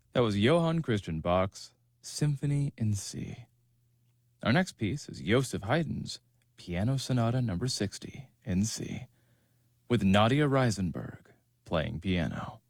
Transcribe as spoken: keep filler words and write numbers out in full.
That was Johann Christian Bach's Symphony in C. Our next piece is Joseph Haydn's Piano Sonata number sixty in C, with Nadia Reisenberg playing piano.